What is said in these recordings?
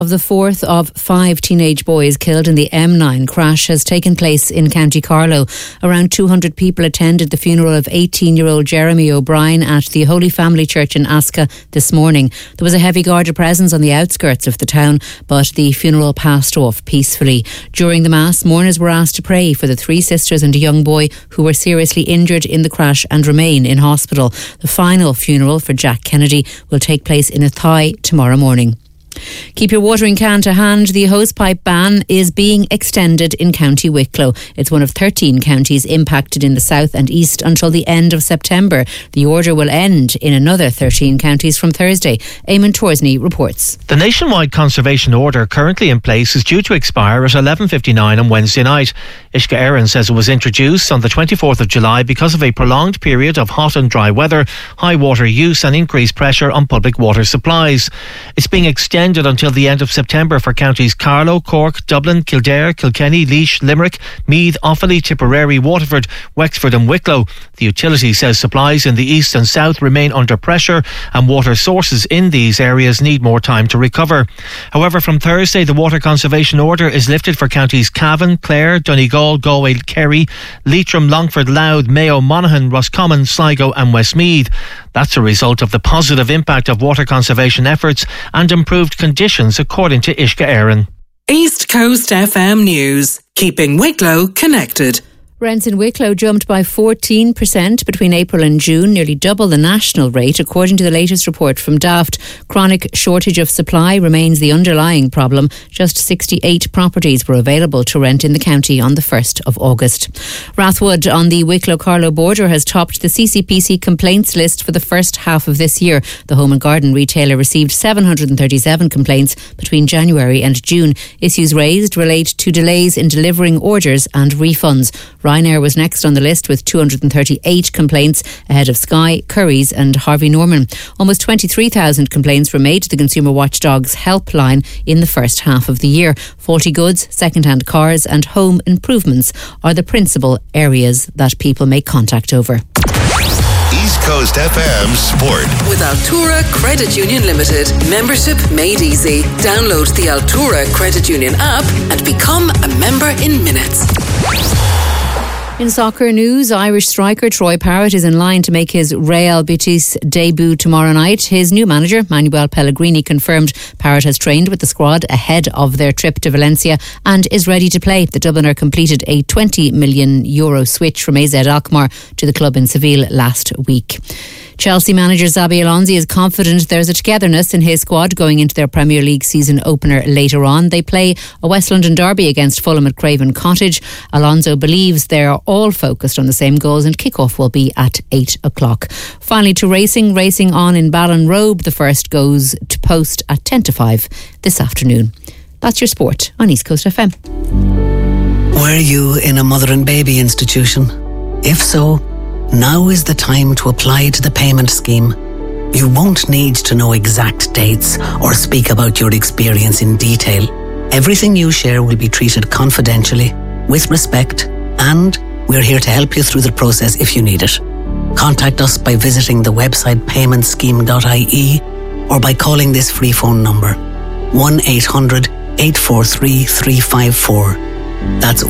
Of the fourth of 5 teenage boys killed in the M9 crash has taken place in County Carlow. Around 200 people attended the funeral of 18-year-old Jeremy O'Brien at the Holy Family Church in Asca this morning. There was a heavy Garda presence on the outskirts of the town, but the funeral passed off peacefully. During the Mass, mourners were asked to pray for the 3 sisters and a young boy who were seriously injured in the crash and remain in hospital. The final funeral for Jack Kennedy will take place in Athy tomorrow morning. Keep your watering can to hand. The hosepipe ban is being extended in County Wicklow. It's one of 13 counties impacted in the south and east until the end of September. The order will end in another 13 counties from Thursday. Eamon Torsney reports. The nationwide conservation order currently in place is due to expire at 11:59 on Wednesday night. Uisce Éireann says it was introduced on the 24th of July because of a prolonged period of hot and dry weather, high water use and increased pressure on public water supplies. It's being extended until the end of September for counties Carlow, Cork, Dublin, Kildare, Kilkenny, Laois, Limerick, Meath, Offaly, Tipperary, Waterford, Wexford and Wicklow. The utility says supplies in the east and south remain under pressure and water sources in these areas need more time to recover. However, from Thursday, the water conservation order is lifted for counties Cavan, Clare, Donegal, Galway, Kerry, Leitrim, Longford, Louth, Mayo, Monaghan, Roscommon, Sligo and Westmeath. That's a result of the positive impact of water conservation efforts and improved conditions, according to Uisce Éireann. East Coast FM News, keeping Wicklow connected. Rents in Wicklow jumped by 14% between April and June, nearly double the national rate, according to the latest report from Daft. Chronic shortage of supply remains the underlying problem. Just 68 properties were available to rent in the county on the 1st of August. Rathwood on the Wicklow-Carlow border has topped the CCPC complaints list for the first half of this year. The home and garden retailer received 737 complaints between January and June. Issues raised relate to delays in delivering orders and refunds. Ryanair was next on the list with 238 complaints, ahead of Sky, Currys and Harvey Norman. Almost 23,000 complaints were made to the Consumer Watchdog's helpline in the first half of the year. Faulty goods, second-hand cars and home improvements are the principal areas that people make contact over. East Coast FM Sport. With Altura Credit Union Limited. Membership made easy. Download the Altura Credit Union app and become a member in minutes. In soccer news, Irish striker Troy Parrott is in line to make his Real Betis debut tomorrow night. His new manager, Manuel Pellegrini, confirmed Parrott has trained with the squad ahead of their trip to Valencia and is ready to play. The Dubliner completed a €20 million switch from AZ Alkmaar to the club in Seville last week. Chelsea manager Xabi Alonso is confident there's a togetherness in his squad going into their Premier League season opener later on. They play a West London derby against Fulham at Craven Cottage. Alonso believes they're all focused on the same goals and kick-off will be at 8 o'clock. Finally to racing on in Ballinrobe. The first goes to post at 10 to 5 this afternoon. That's your sport on East Coast FM. Were you in a mother and baby institution? If so, now is the time to apply to the payment scheme. You won't need to know exact dates or speak about your experience in detail. Everything you share will be treated confidentially, with respect, and we're here to help you through the process if you need it. Contact us by visiting the website paymentscheme.ie or by calling this free phone number 1-800-843-354. That's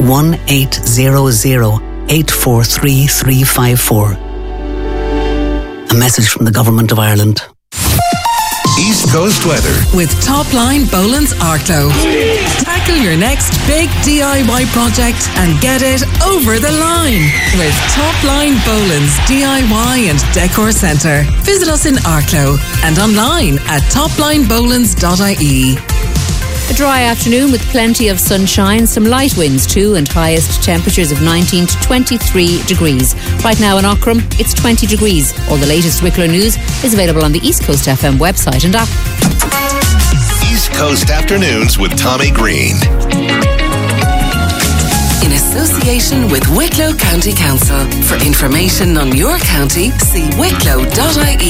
1-800-843-354. A message from the Government of Ireland. East Coast weather. With Topline Boland's Arklow. Tackle your next big DIY project and get it over the line with Topline Boland's DIY and Decor Centre. Visit us in Arklow and online at toplinebolans.ie. A dry afternoon with plenty of sunshine, some light winds too, and highest temperatures of 19 to 23 degrees. Right now in Aughrim, it's 20 degrees. All the latest Wicklow news is available on the East Coast FM website and app. East Coast Afternoons with Tommy Green. In association with Wicklow County Council. For information on your county, see wicklow.ie.